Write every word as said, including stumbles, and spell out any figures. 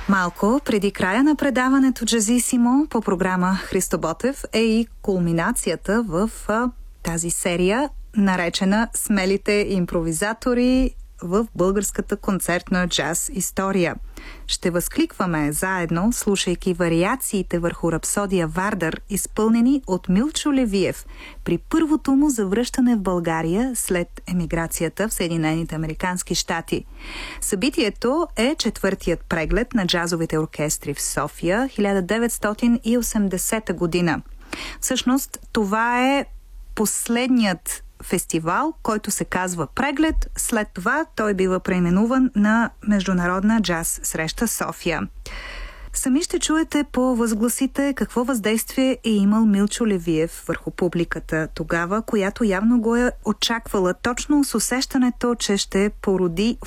Малко преди края на предаването Джазисимо по програма Христо Ботев е и кулминацията в а, тази серия, наречена "Смелите импровизатори в българската концертна джаз история". Ще възкликваме заедно, слушайки вариациите върху рапсодия Вардър, изпълнени от Милчо Левиев при първото му завръщане в България след емиграцията в Съединените американски щати. Събитието е четвъртият преглед на джазовите оркестри в София хиляда деветстотин и осемдесета година. Всъщност това е последният фестивал, който се казва Преглед. След това той бива преименуван на Международна джаз среща София. Сами ще чуете по възгласите какво въздействие е имал Милчо Левиев върху публиката тогава, която явно го е очаквала точно с усещането, че ще породи